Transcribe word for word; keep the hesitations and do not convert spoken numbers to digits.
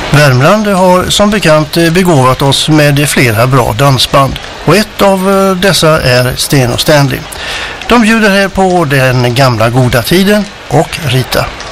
Värmland har som bekant begåvat oss med flera bra dansband och ett av dessa är Sten och Stanley. De bjuder här på Den gamla goda tiden och Rita.